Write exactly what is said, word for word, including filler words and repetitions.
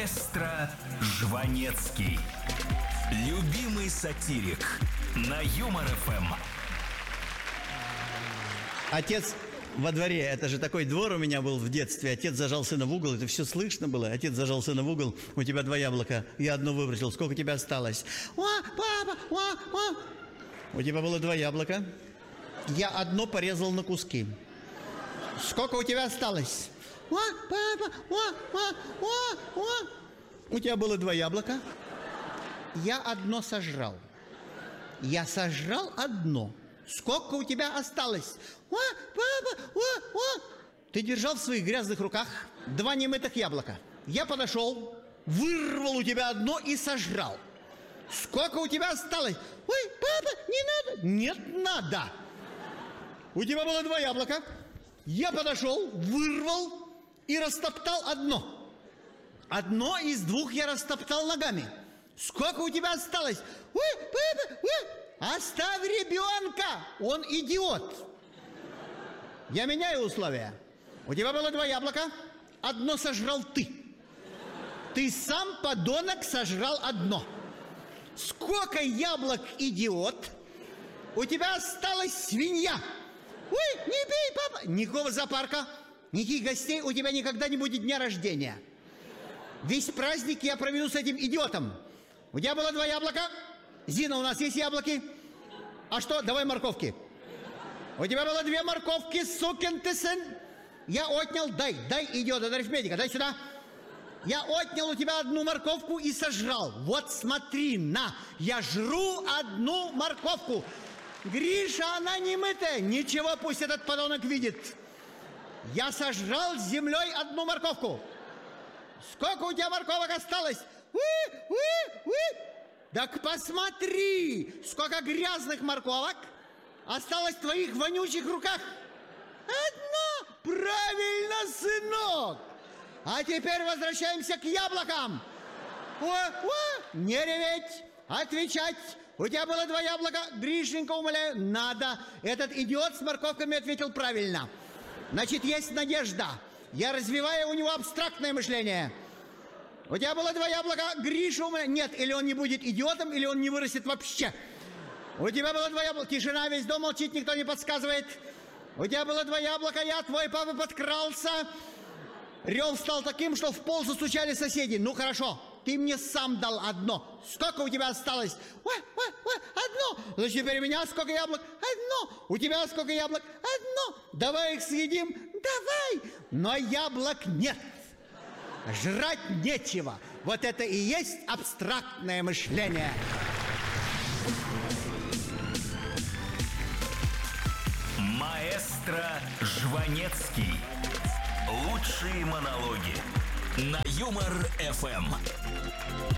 Маэстро Жванецкий. Любимый сатирик на Юмор эф эм. Отец во дворе, это же такой двор у меня был в детстве. Отец зажал сына в угол, это все слышно было. Отец зажал сына в угол, у тебя два яблока, я одно выбросил, сколько у тебя осталось? О, папа, о, о. У тебя было два яблока, я одно порезал на куски. Сколько у тебя осталось? О, папа, о, о, о, о. У тебя было два яблока, я одно сожрал. Я сожрал одно. Сколько у тебя осталось? О, папа, о, о. Ты держал в своих грязных руках два немытых яблока. Я подошел, вырвал у тебя одно и сожрал. Сколько у тебя осталось? Ой, папа, не надо. Нет, надо. У тебя было два яблока. Я подошел, вырвал и растоптал одно. Одно из двух я растоптал ногами. Сколько у тебя осталось? Ой, папа, ой. Оставь ребенка, он идиот. Я меняю условия. У тебя было два яблока, одно сожрал ты. Ты сам, подонок, сожрал одно. Сколько яблок, идиот? У тебя осталась свинья. Ой, не пей, папа. Никакого зоопарка, никаких гостей, у тебя никогда не будет дня рождения. Весь праздник я проведу с этим идиотом. У тебя было два яблока. Зина, у нас есть яблоки? А что, давай морковки. У тебя было две морковки, сукин ты сын. Я отнял, дай, дай, идиот, это арифметика, дай сюда. Я отнял у тебя одну морковку и сожрал. Вот смотри, на, я жру одну морковку. Гриша, она не мытая. Ничего, пусть этот подонок видит. Я сожрал с землей одну морковку. Сколько у тебя морковок осталось? Уи, уи, уи. Так посмотри, сколько грязных морковок осталось в твоих вонючих руках. Одна. Правильно, сынок. А теперь возвращаемся к яблокам. О, о, не реветь, отвечать. У тебя было два яблока, Гришенька, умоляю, надо. Этот идиот с морковками ответил правильно. Значит, есть надежда. Я развиваю у него абстрактное мышление. У тебя было два яблока, Гриша, умоляю. Нет, или он не будет идиотом, или он не вырастет вообще. У тебя было два яблока, тишина, весь дом молчит, никто не подсказывает. У тебя было два яблока, я, твой папа, подкрался. Рев стал таким, что в пол застучали соседи. Ну, хорошо, ты мне сам дал одно. Сколько у тебя осталось? Ой, ой, ой, одно. Значит, теперь у меня сколько яблок? Одно. У тебя сколько яблок? Одно. Давай их съедим. Давай. Но яблок нет. Жрать нечего. Вот это и есть абстрактное мышление. Маэстро Жванецкий. Лучшие монологи на Юмор эф эм.